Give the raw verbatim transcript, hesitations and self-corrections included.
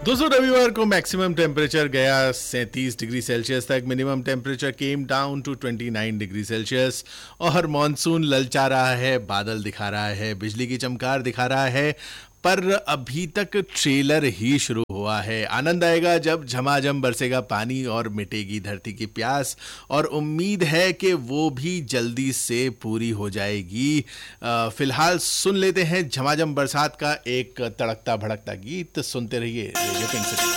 दोस्तों रविवार को मैक्सिमम टेम्परेचर गया सैंतीस डिग्री सेल्सियस तक, minimum temperature came down to उनतीस डिग्री सेल्सियस और मॉनसून ललचा रहा है, बादल दिखा रहा है, बिजली की चमकार दिखा रहा है, पर अभी तक ट्रेलर ही शुरू हुआ है। आनंद आएगा जब झमाझम बरसेगा पानी और मिटेगी धरती की प्यास, और उम्मीद है कि वो भी जल्दी से पूरी हो जाएगी। फिलहाल सुन लेते हैं झमाझम बरसात का एक तड़कता भड़कता गीत। सुनते रहिए रेडियो पिंक सिटी।